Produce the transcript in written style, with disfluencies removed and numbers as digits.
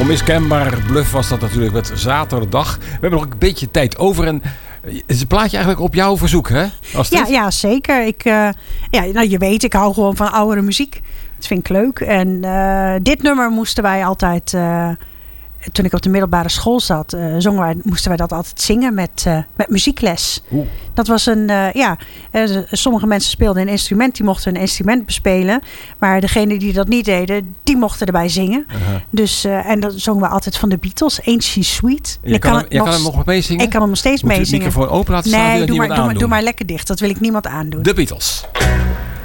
Onmiskenbaar Bluff was dat natuurlijk met zaterdag. We hebben nog een beetje tijd over en het is een plaatje eigenlijk op jouw verzoek, hè? Ja, zeker. Je weet, ik hou gewoon van oudere muziek. Dat vind ik leuk. En dit nummer moesten wij altijd... toen ik op de middelbare school zat, moesten wij dat altijd zingen met muziekles. Oeh. Dat was sommige mensen speelden een instrument, die mochten een instrument bespelen. Maar degene die dat niet deden, die mochten erbij zingen. Uh-huh. Dus, en dat zongen we altijd van de Beatles, Ain't She Sweet. Je kan hem nog meezingen? Ik kan hem nog steeds meezingen. Moet je de microfoon open laten staan? Nee, doe maar lekker dicht. Dat wil ik niemand aandoen. De Beatles.